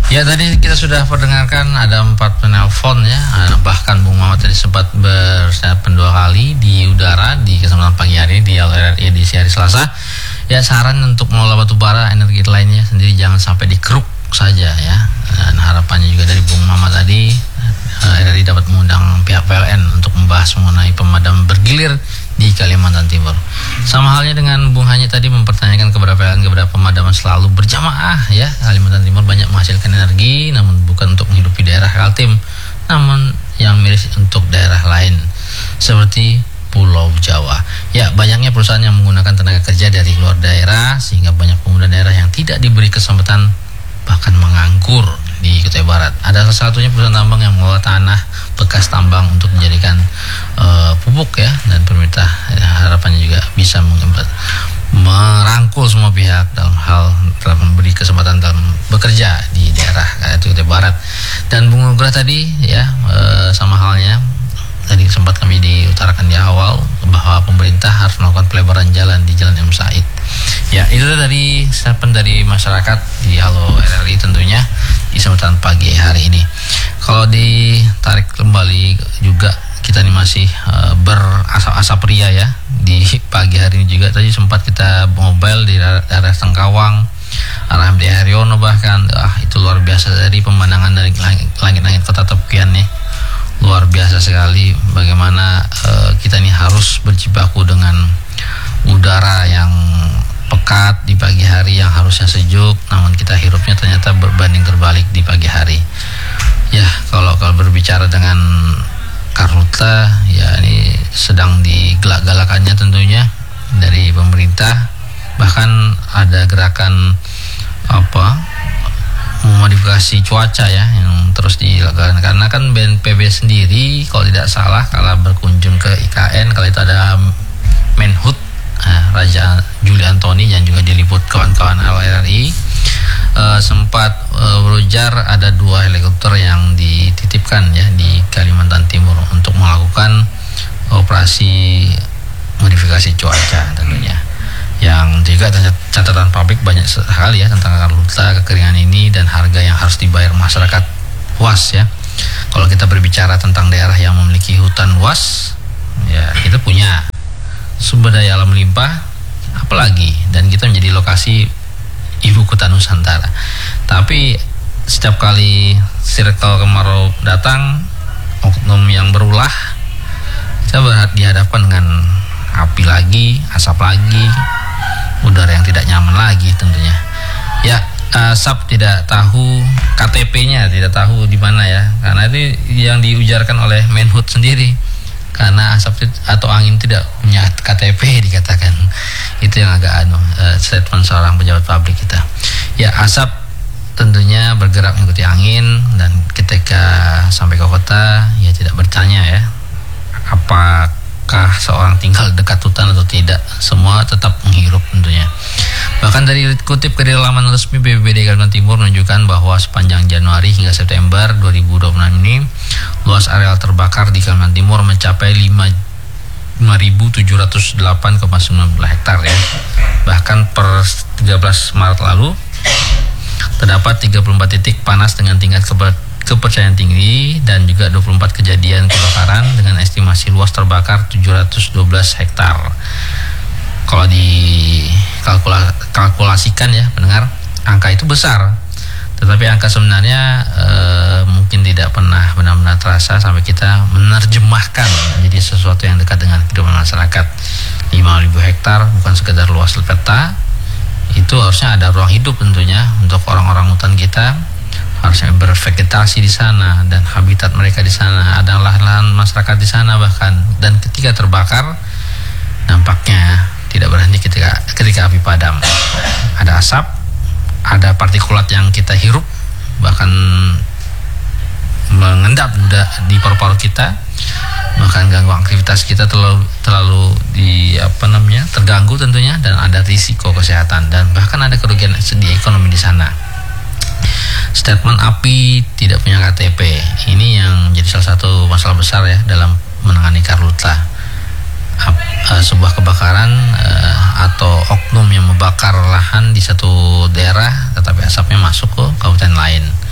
Ya, tadi kita sudah perdengarkan ada 4 penelpon ya. Bahkan Bung Mamat tadi sempat berstatement 2 kali di udara di kesempatan pagi hari di LRRI edisi hari Selasa. Ya, saran untuk mengelola batubara energi lainnya sendiri jangan sampai dikeruk saja ya. Dan harapannya juga dari Bung Mamat tadi RRI dapat mengundang pihak PLN untuk membahas mengenai pemadam bergilir di Kalimantan Timur. Sama halnya dengan Bung Hanya tadi mempertanyakan kepada PLN kepada pemadaman selalu berjamaah ya. Kalimantan Timur banyak menghasilkan energi namun bukan untuk menghidupi daerah Kaltim, namun yang miris untuk daerah lain seperti Pulau Jawa. Ya, banyaknya perusahaan yang menggunakan tenaga kerja dari luar daerah sehingga banyak pemuda daerah yang tidak diberi kesempatan bahkan menganggur di Kutai Barat. Ada salah satunya perusahaan tambang yang mengelola tanah bekas tambang untuk menjadikan pupuk ya, dan pemerintah harapannya juga bisa merangkul semua pihak dalam memberi kesempatan dalam bekerja di daerah Kutai Barat. Dan Bung Nugrah tadi ya sama halnya tadi sempat kami diutarakan di awal bahwa pemerintah harus melakukan pelebaran jalan di Jalan M. Said. Ya, itu tadi statement dari masyarakat di Halo RRI tentunya di kesempatan pagi hari ini. Kalau ditarik kembali juga kita ini masih berasap-asap ria ya di pagi hari ini juga. Tadi sempat kita mobile di daerah Sengkawang, arah MD Haryono bahkan itu luar biasa dari pemandangan dari langit-langit kota tepian nih. Luar biasa sekali bagaimana kita ini harus berjibaku dengan udara yang pekat di pagi hari yang harusnya sejuk, namun kita hirupnya ternyata berbanding terbalik di pagi hari. Ya, kalau berbicara dengan Karhutla, ya ini sedang digelak-galakannya tentunya dari pemerintah. Bahkan ada gerakan memodifikasi cuaca ya yang terus dilakukan, karena kan BNPB sendiri kalau tidak salah kala berkunjung ke IKN kala itu ada Menhut Raja Juli Antoni yang juga diliput kawan-kawan LRRI sempat berujar ada 2 helikopter yang dititipkan ya di Kalimantan Timur untuk melakukan operasi modifikasi cuaca tentunya. Yang juga catatan publik banyak sekali ya tentang Karhutla, kekeringan ini dan harga yang harus dibayar masyarakat luas ya. Kalau kita berbicara tentang daerah yang memiliki hutan luas, ya kita punya sumber daya alam melimpah, apalagi dan kita menjadi lokasi ibu kota Nusantara. Tapi setiap kali circle kemarau datang, oknum yang berulah, kita dihadapkan dengan api lagi, asap lagi, udara yang tidak nyaman lagi tentunya. Ya, asap tidak tahu KTP-nya, tidak tahu di mana ya, karena itu yang diujarkan oleh Menhut sendiri. Karena asap atau angin tidak punya KTP dikatakan. Itu yang agak statement seorang pejabat publik kita. Ya, asap tentunya bergerak mengikuti angin, dan ketika sampai ke kota ya tidak bertanya ya apakah seorang tinggal dekat hutan atau tidak, semua tetap menghirup tentunya. Bahkan dari kutip dari laman resmi BPBD Kalimantan Timur menunjukkan bahwa sepanjang Januari hingga September 2026 ini luas areal terbakar di Kalimantan Timur mencapai 5.708,19 hektar ya. Bahkan per 13 Maret lalu terdapat 34 titik panas dengan tingkat kepercayaan tinggi dan juga 24 kejadian kebakaran dengan estimasi luas terbakar 712 hektar. Kalau dikalkulasikan ya pendengar, angka itu besar, tetapi angka sebenarnya mungkin tidak pernah benar-benar terasa sampai kita menerjemahkan menjadi sesuatu yang dekat dengan kehidupan masyarakat. 5.000 hektar bukan sekedar luas peta, itu harusnya ada ruang hidup tentunya untuk orang-orang hutan kita, harusnya bervegetasi di sana dan habitat mereka di sana, ada lahan masyarakat di sana bahkan. Dan ketika terbakar, nampaknya tidak berhenti ketika api padam. Ada asap, ada partikulat yang kita hirup, bahkan mengendap di paru-paru kita, bahkan ganggu aktivitas kita terlalu terganggu tentunya, dan ada risiko kesehatan dan bahkan ada kerugian di ekonomi di sana. Statement api tidak punya KTP ini yang menjadi salah satu masalah besar ya dalam menangani Karhutla. Sebuah kebakaran atau oknum yang membakar lahan di satu daerah tetapi asapnya masuk ke kabupaten lain.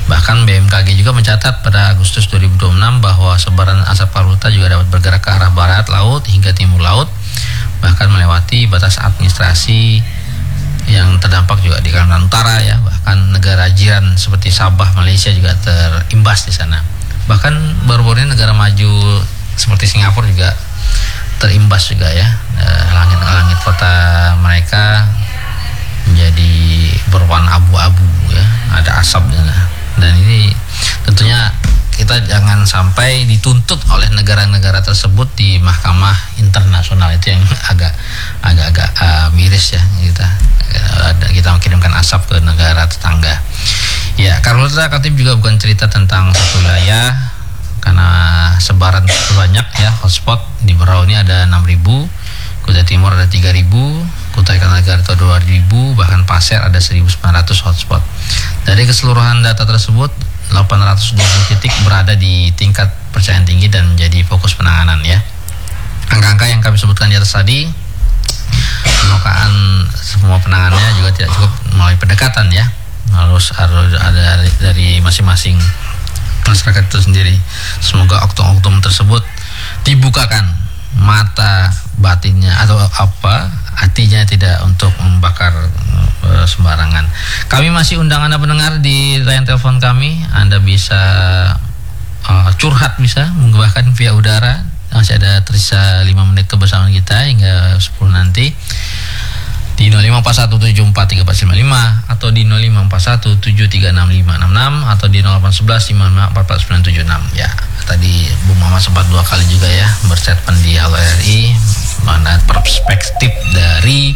Bahkan BMKG juga mencatat pada Agustus 2026 bahwa sebaran asap karhutla juga dapat bergerak ke arah barat laut hingga timur laut, bahkan melewati batas administrasi yang terdampak juga di Kalimantan Utara ya. Bahkan negara jiran seperti Sabah, Malaysia juga terimbas di sana. Bahkan baru-baru ini negara maju seperti Singapura juga terimbas juga ya. Langit-langit kota mereka menjadi berwarna abu-abu ya, ada asap dan ini tentunya kita jangan sampai dituntut oleh negara-negara tersebut di mahkamah internasional. Itu yang agak miris ya, kita mengirimkan asap ke negara tetangga. Ya, karhutla Katib juga bukan cerita tentang satu wilayah, karena sebaran banyak ya. Hotspot di Berau ini ada 6.000, Kutai Timur ada 3.000, Kutai Kartanegara itu 2.000, bahkan Pasir ada 1.900 hotspot. Dari keseluruhan data tersebut, 820 titik berada di tingkat percayaan tinggi dan menjadi fokus penanganan ya. Angka-angka yang kami sebutkan di atas tadi, pemetaan semua penanganannya juga tidak cukup melalui pendekatan ya. Harus ada dari masing-masing masyarakat itu sendiri. Semoga oknum-oknum tersebut dibukakan mata batinnya atau hatinya, tidak untuk membakar sembarangan. Kami masih undang Anda pendengar di line telepon kami. Anda bisa curhat, bisa bahkan via udara. Masih ada tersisa 5 menit kebersamaan kita hingga 10 nanti di 0541743455 atau di 0541736566 atau di 0811554476 ya. Tadi Bu Mama sempat 2 kali juga ya berstatement di Halo RI mana perspektif dari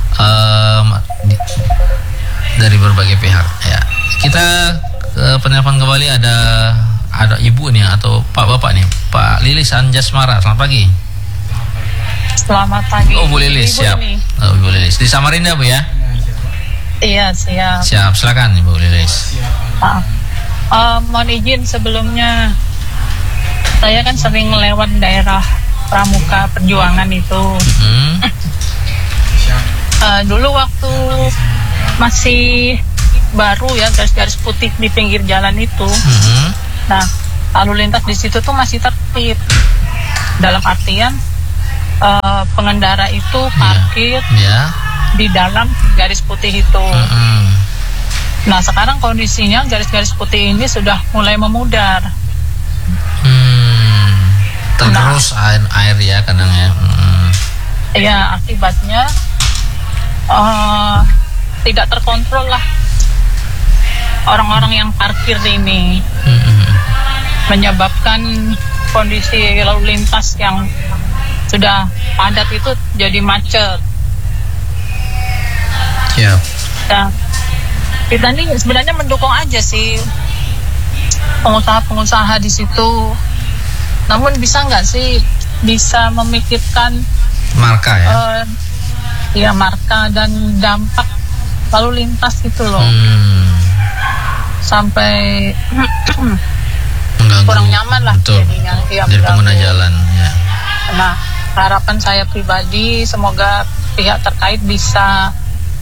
berbagai pihak ya. Kita penelpon kembali, ada ibu nih atau pak bapak nih, Pak Lilis Anjasmara. Selamat pagi. Selamat pagi. Oh, Bu Lilis, siap. Oh, Bu Lilis di Samarinda, Bu ya? Iya, siap. Siap, silakan Bu Lilis. Mohon izin sebelumnya, saya kan sering lewat daerah Pramuka Perjuangan itu. Dulu waktu masih baru ya, garis-garis putih di pinggir jalan itu. Nah, lalu lintas di situ tuh masih tertib. Dalam artian pengendara itu parkir di dalam garis putih itu. Nah, sekarang kondisinya garis-garis putih ini sudah mulai memudar. Tergerus air ya kadang ya. Ya, akibatnya tidak terkontrol lah orang-orang yang parkir ini, menyebabkan kondisi lalu lintas yang sudah padat itu jadi macet. Nah, kita ini sebenarnya mendukung aja sih pengusaha-pengusaha di situ. Namun bisa nggak sih bisa memikirkan marka ya? Ya, marka dan dampak lalu lintas gitu loh. Sampai kurang nyaman lah jadinya. Ya, dari pengguna jalan ya. Nah, harapan saya pribadi semoga pihak terkait bisa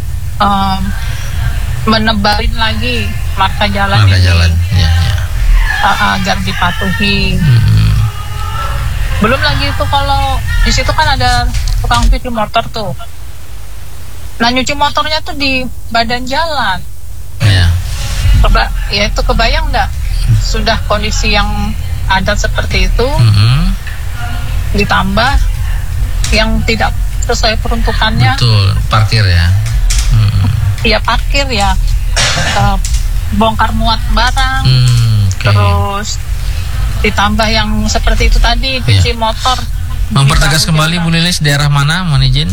menebalin lagi marka jalan ya. Agar dipatuhi. Belum lagi itu kalau di situ kan ada tukang cuci motor tuh. Nah, nyuci motornya tuh di badan jalan. Ya itu kebayang nggak? Sudah kondisi yang ada seperti itu, ditambah yang tidak sesuai peruntukannya. Betul, parkir ya. Iya, parkir ya, bongkar muat barang, terus ditambah yang seperti itu tadi, cuci motor. Mempertegas kembali Bu Lilis, daerah mana, mohon izin?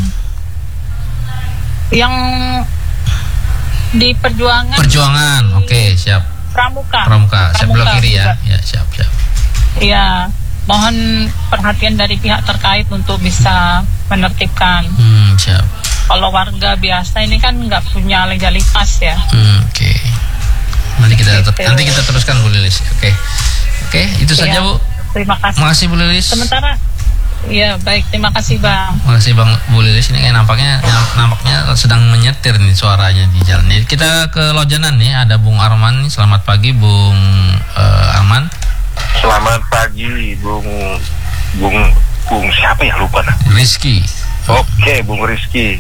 Yang di Perjuangan. Oke, siap. Pramuka. Sebelah kiri ya. Ya, siap. Iya, mohon perhatian dari pihak terkait untuk bisa menertibkan. Siap. Kalau warga biasa ini kan nggak punya legalitas ya. Oke. Nanti kita teruskan Bu Lilis. Oke, itu saja Bu. Terima kasih. Makasih Bu Lilis. Sementara Iya, baik. Terima kasih, Bang. Terima kasih Bang Bu Lilis. Ini kayak nampaknya sedang menyetir nih suaranya di jalan. Jadi kita ke Lojanan nih, ada Bung Arman nih. Selamat pagi Bung Arman. Selamat pagi Bung siapa ya, lupa nah. Rizky. Oke, Bung Rizky.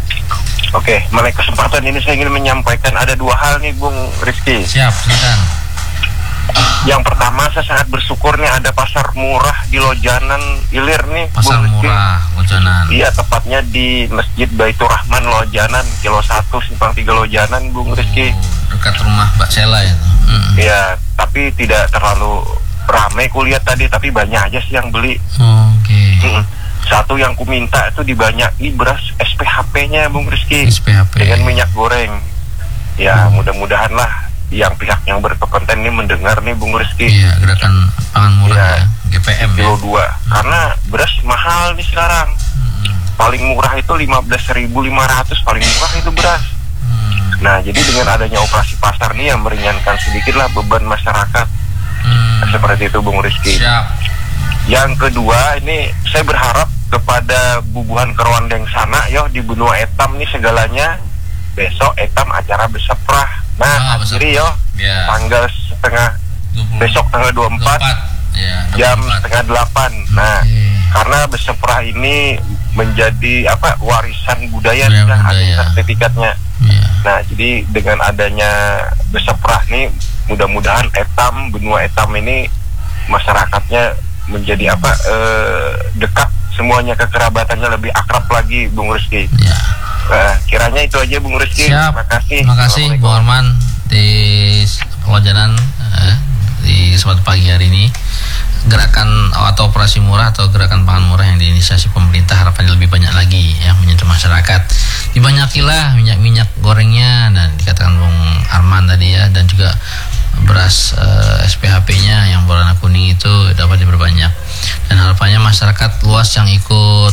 Oke, melalui kesempatan ini saya ingin menyampaikan ada 2 hal nih Bung Rizky. Siap, silakan. Yang pertama, saya sangat bersyukur nih ada pasar murah di Lojanan Ilir nih. Pasar Bung Rizky. murah Lojanan. Iya, tepatnya di Masjid Baitur Rahman Lojanan, Kilo 1 Simpang 3 Lojanan, Bung Rizky. Dekat rumah Mbak Sela ya. Iya, tapi tidak terlalu ramai kulihat tadi, tapi banyak aja sih yang beli. Oke. Satu yang ku minta itu dibanyaki beras SPHP-nya Bung Rizky. SPHP. Dengan minyak goreng. Ya, mudah-mudahan lah yang pihak yang berkepentingan ini mendengar nih Bung Rizky. Iya, gerakan pangan murah ya, GPM ya. Kilo 2. Karena beras mahal nih sekarang. Paling murah itu 15.500, paling murah itu beras. Nah, jadi dengan adanya operasi pasar nih yang meringankan sedikit lah beban masyarakat. Seperti itu Bung Rizky. Siap. Yang kedua, ini saya berharap kepada Bubuhan Kerwandeng sana yo di benua etam nih segalanya. Besok etam acara beseprah. Nah, akhiri yo ya. tanggal besok tanggal 24 ya, jam setengah 8. Nah, karena beseprah ini menjadi warisan budaya, sudah ada sertifikatnya. Ya. Nah, jadi dengan adanya beseprah nih, mudah-mudahan benua etam ini masyarakatnya menjadi dekat, semuanya kekerabatannya lebih akrab lagi Bung Rizky. Ya. Kiranya itu aja Bung Rizky. Siap. Terima kasih Bung Arman di Lojanan di kesempatan pagi hari ini. Gerakan atau operasi murah atau gerakan pangan murah yang diinisiasi pemerintah harapannya lebih banyak lagi yang menyentuh masyarakat. Dibanyakilah minyak gorengnya, dan dikatakan Bung Arman tadi ya, dan juga beras SPHP-nya yang berwarna kuning itu dapat diperbanyak. Dan harapannya masyarakat luas yang ikut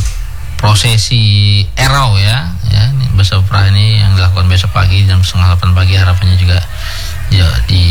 prosesi Erau ya ini beseprah ini yang dilakukan besok pagi jam 7:30 pagi, harapannya juga ya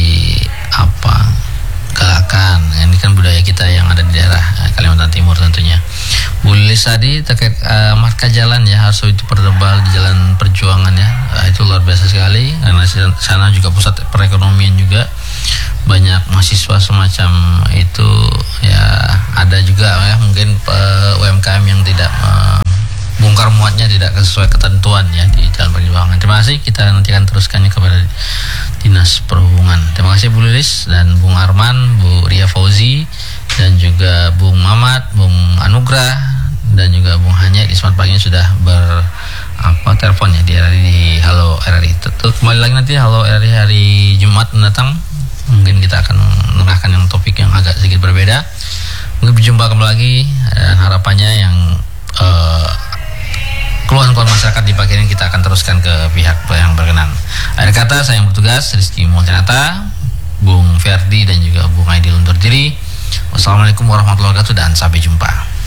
galakan. Ini kan budaya kita yang ada di daerah Kalimantan Timur tentunya. Bu Lilis tadi terkait marka jalan ya, harus itu perdebal di Jalan Perjuangan ya. Itu luar biasa sekali karena sana juga pusat perekonomian juga. Banyak mahasiswa semacam itu ya, ada juga ya mungkin UMKM yang tidak bongkar muatnya tidak sesuai ketentuan ya di Jalan Perjuangan. Terima kasih, kita nanti akan teruskannya kepada Dinas Perhubungan. Terima kasih Bu Lilis dan Bung Arman, Bu Ria Fauzi, dan juga Bung Mamat, Bung Anugrah, dan juga Bung Hanya di smart paginya sudah teleponnya di RRI di Halo RRI. Kembali lagi nanti Halo RRI hari Jumat mendatang. Mungkin kita akan menengahkan yang topik yang agak sedikit berbeda. Mungkin berjumpa kembali lagi, dan harapannya yang keluhan-keluhan masyarakat di pagi ini kita akan teruskan ke pihak yang berkenan. Akhir kata saya yang bertugas Rizky Montenata, Bung Ferdi, dan juga Bung Aidil undur diri. Wassalamualaikum warahmatullahi wabarakatuh dan sampai jumpa.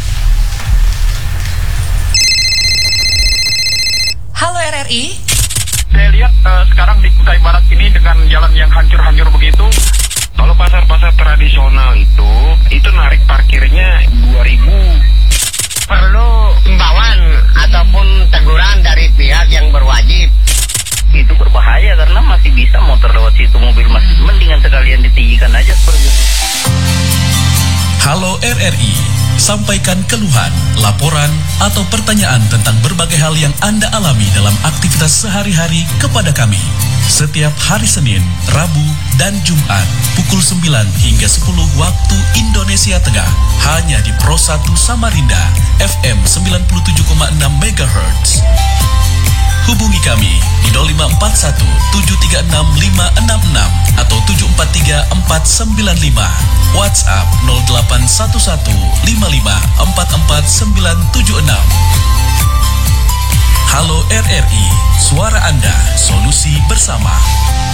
Halo RRI. Saya lihat sekarang di Kutai Barat ini dengan jalan yang hancur-hancur begitu. Kalau pasar-pasar tradisional itu narik parkirnya 2.000. Perlu imbauan ataupun teguran dari pihak yang berwajib. Itu berbahaya karena masih bisa motor lewat situ, mobil masih, mendingan sekalian ditinggikan aja seperti itu. Halo RRI, sampaikan keluhan, laporan, atau pertanyaan tentang berbagai hal yang Anda alami dalam aktivitas sehari-hari kepada kami. Setiap hari Senin, Rabu, dan Jumat, pukul 9 hingga 10 waktu Indonesia Tengah, hanya di Pro 1 Samarinda, FM 97,6 MHz. Hubungi kami di 0541 736 566 atau 743 495, WhatsApp 0811 55 44976. Halo RRI, suara Anda, solusi bersama.